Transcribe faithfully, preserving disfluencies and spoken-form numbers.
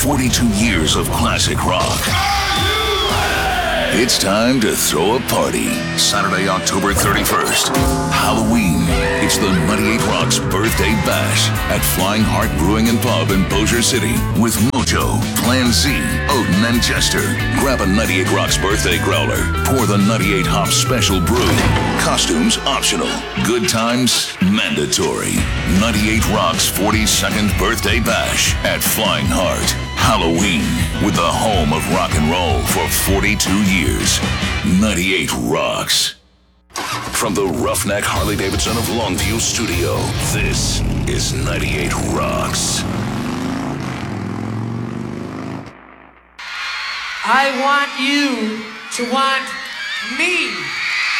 forty-two years of classic rock. It's time to throw a party. Saturday, October thirty-first, Halloween. It's the ninety-eight Rocks Birthday Bash at Flying Heart Brewing and Pub in Bossier City with Mojo, Plan Z, Odin, and Jester. Grab a ninety-eight Rocks birthday growler. Pour the ninety-eight Hop Special Brew. Costumes optional. Good times mandatory. ninety-eight Rocks forty-second Birthday Bash at Flying Heart. Halloween with the home of rock and roll for forty-two years. ninety-eight Rocks. From the Roughneck Harley-Davidson of Longview Studio, this is ninety-eight Rocks. I want you to want me.